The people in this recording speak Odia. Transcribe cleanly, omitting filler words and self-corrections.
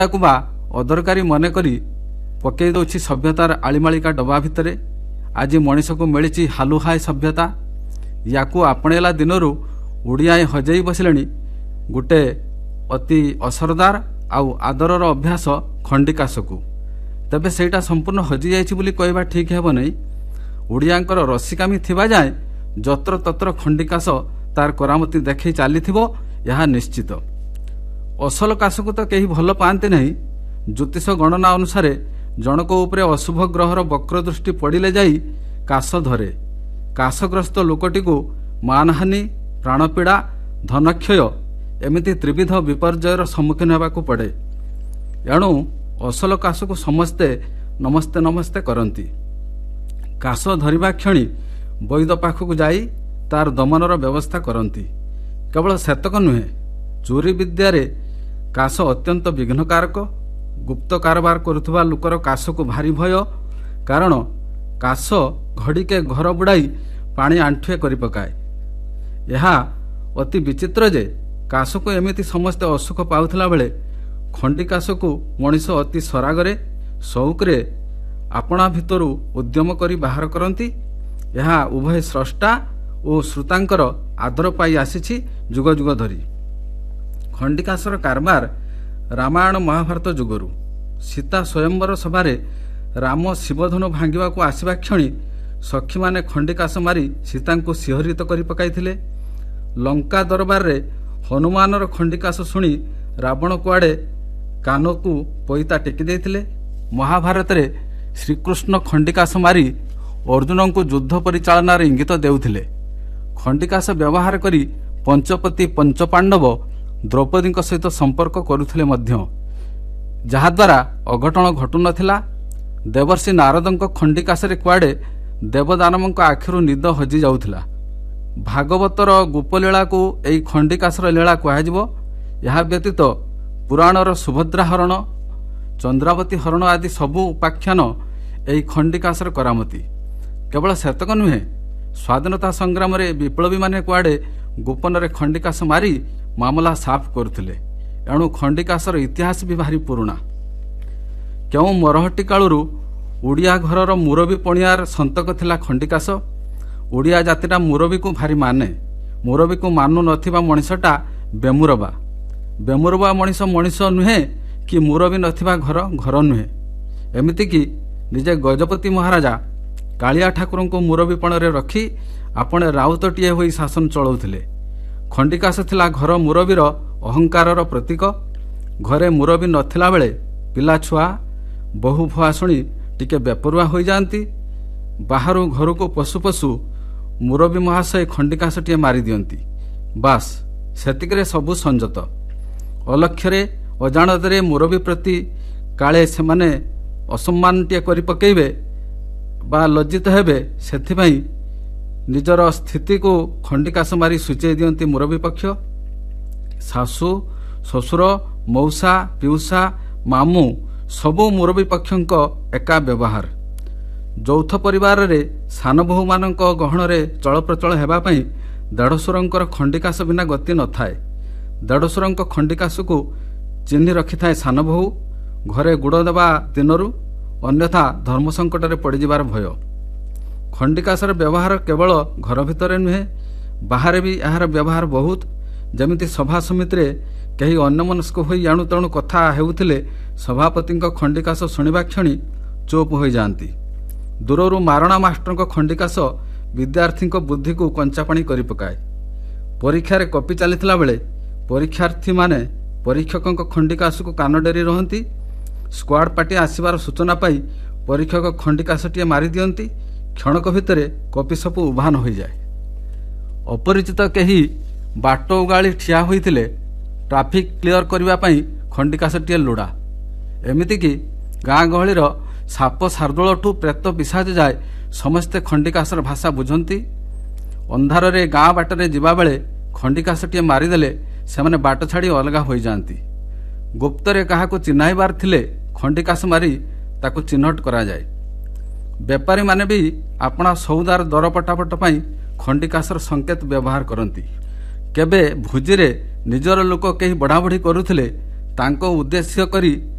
ବା ଅଦରକାରୀ ମନେକରି ପକାଇ ଦେଉଛି ସଭ୍ୟତାର ଆଳିମାଳିକା ଡବା ଭିତରେ। ଆଜି ମଣିଷକୁ ମିଳିଛି ହାଲୁହାଏ ସଭ୍ୟତା। ୟାକୁ ଆପଣେଇଲା ଦିନରୁ ଓଡ଼ିଆଏ ହଜେଇ ବସିଲେଣି ଗୋଟିଏ ଅତି ଅସରଦାର ଆଉ ଆଦରର ଅଭ୍ୟାସ ଖଣ୍ଡିକାଶକୁ। ତେବେ ସେଇଟା ସମ୍ପୂର୍ଣ୍ଣ ହଜିଯାଇଛି ବୋଲି କହିବା ଠିକ୍ ହେବ ନାହିଁ। ଓଡ଼ିଆଙ୍କର ରସିକାମି ଥିବା ଯାଏଁ ଯତ୍ର ତତ୍ର ଖଣ୍ଡିକାଶ ତାର କରାମତି ଦେଖାଇ ଚାଲିଥିବ, ଏହା ନିଶ୍ଚିତ। ଅସଲ କାଶକୁ ତ କେହି ଭଲ ପାଆନ୍ତି ନାହିଁ। ଜ୍ୟୋତିଷ ଗଣନା ଅନୁସାରେ ଜଣକ ଉପରେ ଅଶୁଭ ଗ୍ରହର ବକ୍ରଦୃଷ୍ଟି ପଡ଼ିଲେ ଯାଇ କାଶ ଧରେ। କାଶଗ୍ରସ୍ତ ଲୋକଟିକୁ ମାନହାନି, ପ୍ରାଣପୀଡ଼ା, ଧନକ୍ଷୟ ଏମିତି ତ୍ରିବିଧ ବିପର୍ଯ୍ୟୟର ସମ୍ମୁଖୀନ ହେବାକୁ ପଡ଼େ। ଏଣୁ ଅସଲ କାଶକୁ ସମସ୍ତେ ନମସ୍ତେ ନମସ୍ତେ କରନ୍ତି। କାଶ ଧରିବା କ୍ଷଣି ବୈଦ ପାଖକୁ ଯାଇ ତାର ଦମନର ବ୍ୟବସ୍ଥା କରନ୍ତି। କେବଳ ସେତକ ନୁହେଁ, ଚୋରି ବିଦ୍ୟାରେ କାଶ ଅତ୍ୟନ୍ତ ବିଘ୍ନକାରକ। ଗୁପ୍ତ କାରବାର କରୁଥିବା ଲୋକର କାଶକୁ ଭାରି ଭୟ, କାରଣ କାଶ ଘଡ଼ିକେ ଘର ବୁଡ଼ାଇ ପାଣି ଆଣ୍ଠୁଏ କରିପକାଏ। ଏହା ଅତି ବିଚିତ୍ର ଯେ କାଶକୁ ଏମିତି ସମସ୍ତେ ଅସୁଖ ପାଉଥିଲା ବେଳେ ଖଣ୍ଡିକାଶକୁ ମଣିଷ ଅତି ସରାଗରେ ସଉକରେ ଆପଣା ଭିତରୁ ଉଦ୍ୟମ କରି ବାହାର କରନ୍ତି। ଏହା ଉଭୟ ସ୍ରଷ୍ଟା ଓ ଶ୍ରୋତାଙ୍କର ଆଦର ପାଇ ଆସିଛି ଯୁଗ ଯୁଗ ଧରି। ଖଣ୍ଡିକାଶର କାରବାର ରାମାୟଣ ମହାଭାରତ ଯୁଗରୁ। ସୀତା ସ୍ୱୟଂବର ସଭାରେ ରାମ ଶିବଧନୁ ଭାଙ୍ଗିବାକୁ ଆସିବା କ୍ଷଣି ସଖୀମାନେ ଖଣ୍ଡିକାଶ ମାରି ସୀତାଙ୍କୁ ଶିହରିତ କରି ପକାଇଥିଲେ। ଲଙ୍କା ଦରବାରରେ ହନୁମାନର ଖଣ୍ଡିକାଶ ଶୁଣି ରାବଣ କୁଆଡ଼େ କାନକୁ ପଇତା ଟେକି ଦେଇଥିଲେ। ମହାଭାରତରେ ଶ୍ରୀକୃଷ୍ଣ ଖଣ୍ଡିକାଶ ମାରି ଅର୍ଜୁନଙ୍କୁ ଯୁଦ୍ଧ ପରିଚାଳନାର ଇଙ୍ଗିତ ଦେଉଥିଲେ। ଖଣ୍ଡିକାଶ ବ୍ୟବହାର କରି ପଞ୍ଚପତି ପଞ୍ଚପାଣ୍ଡବ ଦ୍ରୌପଦୀଙ୍କ ସହିତ ସମ୍ପର୍କ କରୁଥିଲେ ମଧ୍ୟ, ଯାହାଦ୍ୱାରା ଅଘଟଣ ଘଟୁନଥିଲା। ଦେବର୍ଷି ନାରଦଙ୍କ ଖଣ୍ଡିକାଶରେ କୁଆଡ଼େ ଦେବଦାନବଙ୍କ ଆଖିରୁ ନିଦ ହଜି ଯାଉଥିଲା। ଭାଗବତର ଗୋପଲୀଳାକୁ ଏହି ଖଣ୍ଡିକାଶର ଲୀଳା କୁହାଯିବ। ଏହା ବ୍ୟତୀତ ପୁରାଣର ସୁଭଦ୍ରା ହରଣ, ଚନ୍ଦ୍ରାବତୀ ହରଣ ଆଦି ସବୁ ଉପାଖ୍ୟାନ ଏହି ଖଣ୍ଡିକାଶର କରାମତି। କେବଳ ସେତକ ନୁହେଁ, ସ୍ୱାଧୀନତା ସଂଗ୍ରାମରେ ବିପ୍ଳବୀମାନେ କୁଆଡ଼େ ଗୋପନରେ ଖଣ୍ଡିକାଶ ମାରି ମାମଲା ସାଫ କରୁଥିଲେ। ଏଣୁ ଖଣ୍ଡିକାଶର ଇତିହାସ ବି ଭାରି ପୁରୁଣା। କେଉଁ ମରହଟ୍ଟି କାଳରୁ ଓଡ଼ିଆ ଘରର ମୁରବୀ ପଣିଆର ସନ୍ତକ ଥିଲା ଖଣ୍ଡିକାଶ। ଓଡ଼ିଆ ଜାତିଟା ମୁରବୀକୁ ଭାରି ମାନେ। ମୁରବୀକୁ ମାନୁ ନଥିବା ମଣିଷଟା ବେମୁରବା। ବେମୁରବା ମଣିଷ ମଣିଷ ନୁହେଁ କି ମୁରବୀ ନଥିବା ଘର ଘର ନୁହେଁ। ଏମିତିକି ନିଜେ ଗଜପତି ମହାରାଜା କାଳିଆ ଠାକୁରଙ୍କୁ ମୁରବୀପଣରେ ରଖି ଆପଣ ରାଉତଟିଏ ହୋଇ ଶାସନ ଚଳାଉଥିଲେ। ଖଣ୍ଡିକାଶ ଥିଲା ଘର ମୁରବୀର ଅହଙ୍କାରର ପ୍ରତୀକ। ଘରେ ମୁରବୀ ନଥିଲା ବେଳେ ପିଲାଛୁଆ ବହୁ ଭୁଆ ଶୁଣି ଟିକେ ବେପରୁଆ ହୋଇଯାଆନ୍ତି। ବାହାରୁ ଘରକୁ ପଶୁ ପଶୁ ମୁରବୀ ମହାଶୟ ଖଣ୍ଡିକାଶଟିଏ ମାରିଦିଅନ୍ତି। ବାସ୍, ସେତିକିରେ ସବୁ ସଂଯତ। ଅଲକ୍ଷ୍ୟରେ ଅଜାଣତରେ ମୁରବୀ ପ୍ରତି କାଳେ ସେମାନେ ଅସମ୍ମାନଟିଏ କରି ପକାଇବେ ବା ଲଜ୍ଜିତ ହେବେ, ସେଥିପାଇଁ ନିଜର ସ୍ଥିତିକୁ ଖଣ୍ଡିକାଶ ମାରି ସୂଚାଇ ଦିଅନ୍ତି ମୁରବୀ ପକ୍ଷ। ଶାଶୁ, ଶ୍ୱଶୁର, ମଉସା, ପିଉସା, ମାମୁଁ ସବୁ ମୁରବୀ ପକ୍ଷଙ୍କ ଏକା ବ୍ୟବହାର। ଯୌଥ ପରିବାରରେ ସାନ ବୋହୂମାନଙ୍କ ଗହଣରେ ଚଳପ୍ରଚଳ ହେବା ପାଇଁ ଦେଢ଼ଶୁରଙ୍କର ଖଣ୍ଡିକାଶ ବିନା ଗତି ନଥାଏ। ଦେଢ଼ଶୁରଙ୍କ ଖଣ୍ଡିକାଶକୁ ଚିହ୍ନି ରଖିଥାଏ ସାନ ବୋହୂ ଘରେ ଗୁଡ଼ ଦେବା ଦିନରୁ, ଅନ୍ୟଥା ଧର୍ମ ସଙ୍କଟରେ ପଡ଼ିଯିବାର ଭୟ। ଖଣ୍ଡିକାଶର ବ୍ୟବହାର କେବଳ ଘର ଭିତରେ ନୁହେଁ, ବାହାରେ ବି ଏହାର ବ୍ୟବହାର ବହୁତ। ଯେମିତି ସଭା ସମିତିରେ କେହି ଅନ୍ୟମନସ୍କ ହୋଇ ଏଣୁ ତେଣୁ କଥା ହେଉଥିଲେ ସଭାପତିଙ୍କ ଖଣ୍ଡିକାଶ ଶୁଣିବା କ୍ଷଣି ଚୁପ୍ ହୋଇଯାଆନ୍ତି। ଦୂରରୁ ମାରଣା ମାଷ୍ଟରଙ୍କ ଖଣ୍ଡିକାଶ ବିଦ୍ୟାର୍ଥୀଙ୍କ ବୁଦ୍ଧିକୁ କଞ୍ଚାପାଣି କରିପକାଏ। ପରୀକ୍ଷାରେ କପି ଚାଲିଥିଲା ବେଳେ ପରୀକ୍ଷାର୍ଥୀମାନେ ପରୀକ୍ଷକଙ୍କ ଖଣ୍ଡିକାଶକୁ କାନ ଡେରି ରହନ୍ତି। ସ୍କ୍ୱାଡ୍ ପାର୍ଟି ଆସିବାର ସୂଚନା ପାଇ ପରୀକ୍ଷକ ଖଣ୍ଡିକାଶଟିଏ ମାରିଦିଅନ୍ତି। କ୍ଷଣକ ଭିତରେ କପି ସବୁ ଉଭାନ ହୋଇଯାଏ। ଅପରିଚିତ କେହି ବାଟ ଉଗାଳି ଠିଆ ହୋଇଥିଲେ ଟ୍ରାଫିକ୍ କ୍ଲିୟର କରିବା ପାଇଁ ଖଣ୍ଡିକାଶଟିଏ ଲୋଡ଼ା। ଏମିତିକି ଗାଁ ଗହଳିର ସାପ ଶାର୍ଦୁଳଠୁ ପ୍ରେତ ପିଶାଚ ଯାଏ ସମସ୍ତେ ଖଣ୍ଡିକାଶର ଭାଷା ବୁଝନ୍ତି। ଅନ୍ଧାରରେ ଗାଁ ବାଟରେ ଯିବାବେଳେ ଖଣ୍ଡିକାଶଟିଏ ମାରିଦେଲେ ସେମାନେ ବାଟ ଛାଡ଼ି ଅଲଗା ହୋଇଯାଆନ୍ତି। ଗୁପ୍ତରେ କାହାକୁ ଚିହ୍ନାଇବାର ଥିଲେ ଖଣ୍ଡିକାଶ ମାରି ତାକୁ ଚିହ୍ନଟ କରାଯାଏ। ବେପାରୀମାନେ ବି ଆପଣା ସଉଦାର ଦର ପଟାପଟ ପାଇଁ ଖଣ୍ଡିକାଶର ସଂକେତ ବ୍ୟବହାର କରନ୍ତି। କେବେ ଭୋଜିରେ ନିଜର ଲୋକ କେହି ବଢ଼ାବଢ଼ି କରୁଥିଲେ ତାଙ୍କ ଉଦ୍ଦେଶ୍ୟ କରି